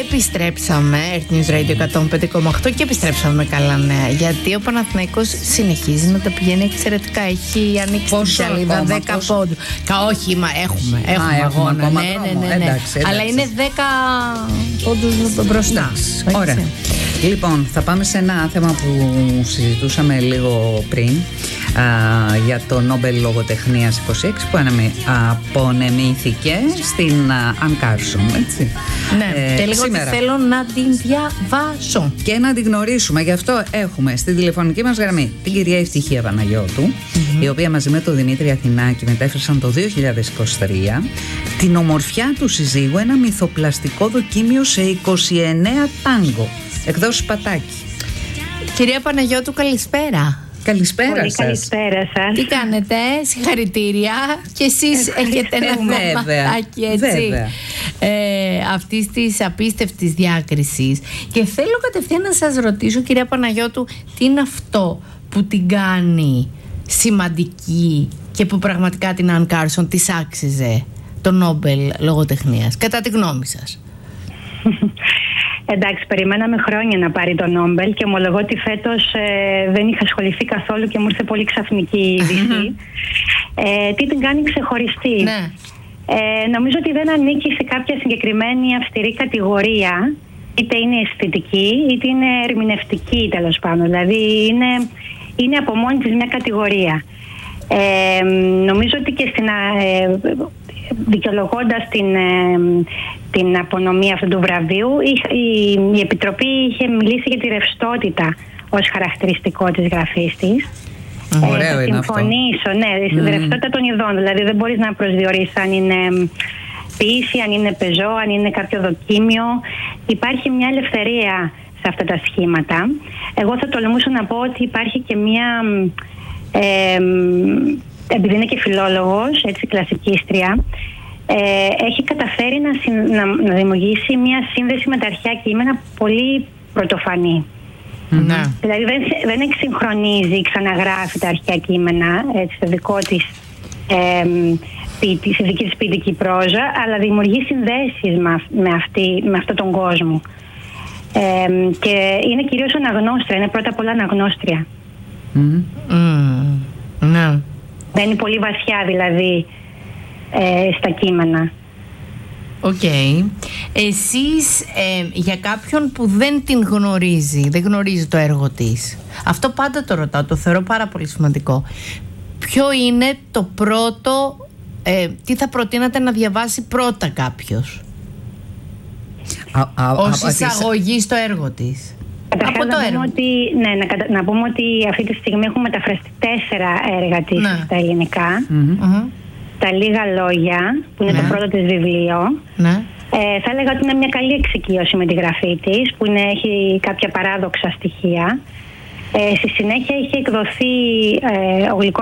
επιστρέψαμε, Earth News Radio 105,8 και επιστρέψαμε με καλά νέα. Γιατί ο Παναθηναϊκός συνεχίζει να τα πηγαίνει εξαιρετικά. Έχει ανοίξει την σελίδα 10 πόντους. Όχι, έχουμε αγώνα. Ναι. Εντάξει. Αλλά είναι 10 πόντους μπροστά. Ωραία. Λοιπόν, θα πάμε σε ένα θέμα που συζητούσαμε λίγο πριν, για το Νόμπελ Λογοτεχνίας 26 που απονεμήθηκε στην Αν Κάρσον, έτσι. Ναι, και λίγο σήμερα θέλω να την διαβάσω και να την γνωρίσουμε. Γι' αυτό έχουμε στη τηλεφωνική μας γραμμή την κυρία Ευτυχία Παναγιώτου, η οποία μαζί με τον Δημήτρη Αθηνάκη μετέφρασαν το 2023 την ομορφιά του συζύγου, ένα μυθοπλαστικό δοκίμιο σε 29 τάγκο, εκδόσεις Πατάκη. Κυρία Παναγιώτου, καλησπέρα. Καλησπέρα πολύ σας. Καλησπέρα σας. Τι κάνετε, συγχαρητήρια. Και εσείς έχετε ένα κομματάκι, έτσι, αυτής της απίστευτης διάκρισης. Και θέλω κατευθείαν να σας ρωτήσω, κυρία Παναγιώτου, τι είναι αυτό που την κάνει σημαντική και που πραγματικά την Αν Κάρσον της άξιζε το Νόμπελ Λογοτεχνίας, κατά τη γνώμη σας? Εντάξει, περιμέναμε χρόνια να πάρει το Νόμπελ και ομολογώ ότι φέτος δεν είχα ασχοληθεί καθόλου και μου ήρθε πολύ ξαφνική η είδηση. Τι την κάνει ξεχωριστή? Ναι. Νομίζω ότι δεν ανήκει σε κάποια συγκεκριμένη αυστηρή κατηγορία, είτε είναι αισθητική είτε είναι ερμηνευτική, τέλος πάντων. Δηλαδή είναι από μόνη της μια κατηγορία. Νομίζω ότι και στην δικαιολογώντας την απονομή αυτού του βραβείου, η Επιτροπή είχε μιλήσει για τη ρευστότητα ως χαρακτηριστικό της γραφής της. Ωραίο είναι αυτό. Συμφωνήσω, ναι, στη ρευστότητα των ειδών. Δηλαδή δεν μπορείς να προσδιορίσεις αν είναι ποίηση, αν είναι πεζό, αν είναι κάποιο δοκίμιο. Υπάρχει μια ελευθερία σε αυτά τα σχήματα. Εγώ θα τολμούσα να πω ότι υπάρχει και μια... επειδή είναι και φιλόλογος, έτσι, κλασικίστρια, έχει καταφέρει να δημιουργήσει μια σύνδεση με τα αρχαία κείμενα πολύ πρωτοφανή. Δηλαδή δεν εξυγχρονίζει, ξαναγράφει τα αρχαία κείμενα, έτσι, στο δικό της στη δική της ποιητική πρόζα, αλλά δημιουργεί συνδέσεις με αυτόν τον κόσμο. Και είναι κυρίως αναγνώστρια, είναι πρώτα απ' όλα αναγνώστρια. Ναι. Μπαίνει πολύ βαθιά δηλαδή στα κείμενα. Οκ. Εσείς για κάποιον που δεν την γνωρίζει, δεν γνωρίζει το έργο της, αυτό πάντα το ρωτάω, το θεωρώ πάρα πολύ σημαντικό. Ποιο είναι το πρώτο, τι θα προτείνατε να διαβάσει πρώτα κάποιος ως εισαγωγή στο έργο της? Να πούμε ότι αυτή τη στιγμή έχουμε μεταφραστεί 4 έργα της στα ελληνικά. Τα Λίγα Λόγια, που είναι το πρώτο της βιβλίο. Θα έλεγα ότι είναι μια καλή εξοικείωση με τη γραφή της, που έχει κάποια παράδοξα στοιχεία. Στη συνέχεια είχε εκδοθεί ο